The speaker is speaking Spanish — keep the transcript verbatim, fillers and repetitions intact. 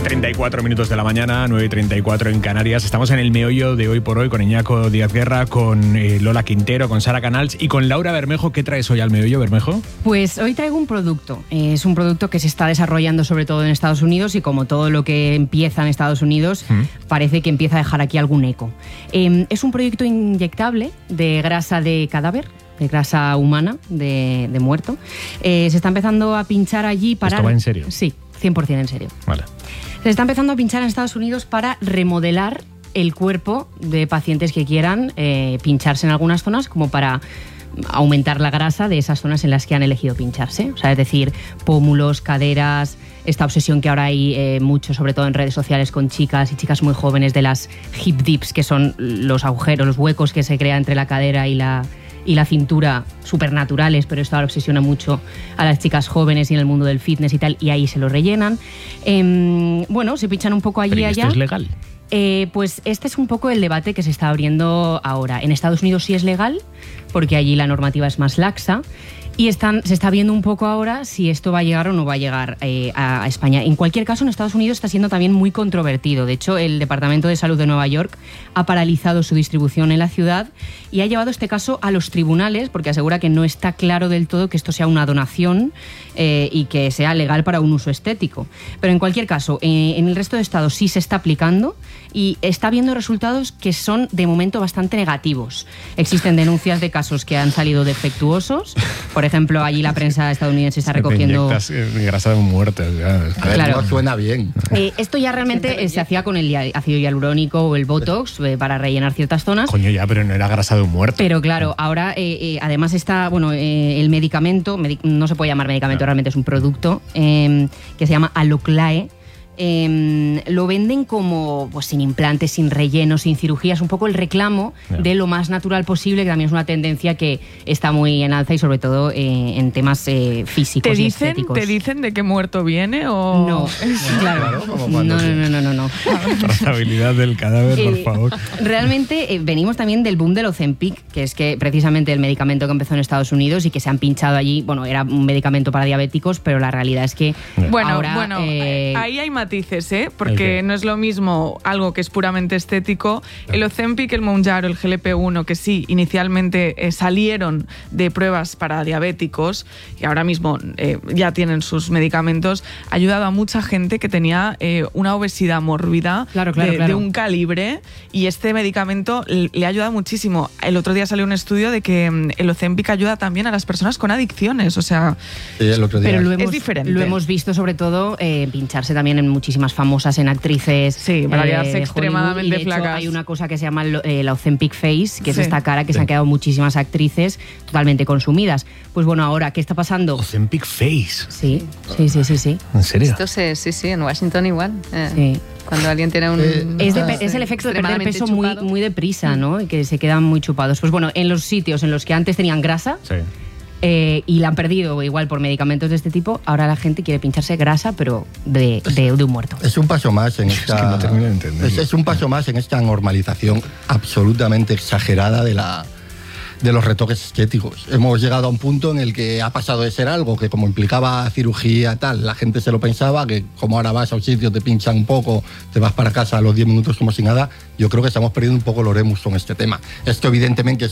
treinta y cuatro minutos de la mañana, nueve y treinta y cuatro en Canarias. Estamos en el meollo de Hoy por Hoy con Iñaco Díaz Guerra, con eh, Lola Quintero, con Sara Canals y con Laura Bermejo. ¿Qué traes hoy al meollo, Bermejo? Pues hoy traigo un producto. Es un producto que se está desarrollando sobre todo en Estados Unidos y como todo lo que empieza en Estados Unidos, ¿Mm? parece que empieza a dejar aquí algún eco. Eh, es un proyecto inyectable de grasa de cadáver, de grasa humana, de, de muerto. Eh, se está empezando a pinchar allí para... ¿Esto va en serio? Sí, cien por ciento en serio. Vale. Se está empezando a pinchar en Estados Unidos para remodelar el cuerpo de pacientes que quieran eh, pincharse en algunas zonas, como para aumentar la grasa de esas zonas en las que han elegido pincharse. O sea, es decir, pómulos, caderas, esta obsesión que ahora hay eh, mucho, sobre todo en redes sociales, con chicas y chicas muy jóvenes, de las hip dips, que son los agujeros, los huecos que se crean entre la cadera y la... y la cintura, supernaturales, pero esto ahora obsesiona mucho a las chicas jóvenes y en el mundo del fitness y tal, y ahí se lo rellenan. Eh, bueno, se pinchan un poco allí y allá. ¿Esto es legal? Eh, pues este es un poco el debate que se está abriendo ahora. En Estados Unidos sí es legal, porque allí la normativa es más laxa, y están, se está viendo un poco ahora si esto va a llegar o no va a llegar eh, a, a España. En cualquier caso, en Estados Unidos está siendo también muy controvertido. De hecho, el Departamento de Salud de Nueva York ha paralizado su distribución en la ciudad y ha llevado este caso a los tribunales porque asegura que no está claro del todo que esto sea una donación eh, y que sea legal para un uso estético. Pero en cualquier caso, eh, en el resto de estados sí se está aplicando y está viendo resultados que son de momento bastante negativos. Existen denuncias de casos que han salido defectuosos. Por ejemplo, allí la prensa estadounidense está recogiendo... grasa de muerto. Ya. Claro. No suena bien. Eh, esto ya realmente eh, se hacía con el ácido hialurónico o el Botox eh, para rellenar ciertas zonas. Coño, ya, pero no era grasa de un muerto. Pero claro, ahora eh, eh, además está, bueno, eh, el medicamento, medic- no se puede llamar medicamento, no. realmente es un producto eh, que se llama Aloclae. Eh, lo venden como pues sin implantes, sin rellenos, sin cirugías, un poco el reclamo yeah. de lo más natural posible, que también es una tendencia que está muy en alza y sobre todo eh, en temas eh, físicos ¿Te dicen, y estéticos. ¿Te dicen de qué muerto viene o...? No, claro, no, no, no, no, no, no. Trazabilidad del cadáver, por eh, favor. Realmente eh, venimos también del boom del Ozempic, que es que precisamente el medicamento que empezó en Estados Unidos y que se han pinchado allí, bueno, era un medicamento para diabéticos, pero la realidad es que bueno, ahora... Bueno, eh, ahí hay matices, ¿eh? Porque no es lo mismo algo que es puramente estético. El Ozempic, el Mounjaro, el G L P uno, que sí, inicialmente eh, salieron de pruebas para diabéticos y ahora mismo eh, ya tienen sus medicamentos, ha ayudado a mucha gente que tenía eh, una obesidad mórbida claro, claro, de, claro. de un calibre, y este medicamento le ha ayudado muchísimo. El otro día salió un estudio de que mm, el Ozempic ayuda también a las personas con adicciones, o sea, sí, el otro día. Pero lo hemos, es diferente. Lo hemos visto sobre todo eh, pincharse también en muchísimas famosas, en actrices. Sí, para eh, quedarse extremadamente y de flacas. Hecho, hay una cosa que se llama eh, la Ozempic Face, que sí. es esta cara que sí. se han quedado muchísimas actrices totalmente consumidas. Pues bueno, ahora, ¿qué está pasando? Ozempic Face. Sí, sí, sí, sí, sí. ¿En serio? Esto se, sí, sí, en Washington igual. Eh, Sí. Cuando alguien tiene un... Eh, Es, de, Ah, es el efecto de perder extremadamente peso muy, chupado. muy deprisa, ¿no? Y que se quedan muy chupados. Pues bueno, en los sitios en los que antes tenían grasa Sí. eh, y la han perdido igual por medicamentos de este tipo, ahora la gente quiere pincharse grasa, pero de, de, de un muerto. Es un paso más en esta... Es que no termino de entenderlo. es, es un paso más en esta normalización absolutamente exagerada de la... de los retoques estéticos. Hemos llegado a un punto en el que ha pasado de ser algo que como implicaba cirugía tal, la gente se lo pensaba, que como ahora vas a un sitio, te pinchan un poco, te vas para casa a los diez minutos como si nada. Yo creo que estamos perdiendo un poco el oremus con este tema. Esto evidentemente es